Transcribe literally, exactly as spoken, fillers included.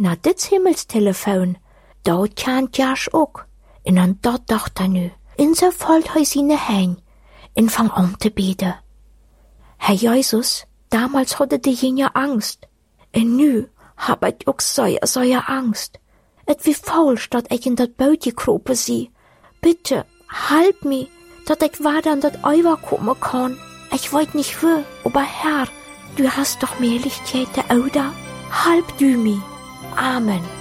na dit Himmelstelefon, dort kent Jasch ook. En an dat dacht er nu, en zo valt hij sine hein, en fang om te beten. Herr Jesus, damals hatte die Jünger Angst, en nu hab ich ook sehr, sehr Angst. Et wie falsch, dat ich in dat Boot gekropen sie. Bitte, halb mi, dat ich weiter an dat Eiver kommen kann. Ich wollt nicht wo, aber Herr, du hast doch mehr Lichtjäte, oder? Halb du mi. Amen.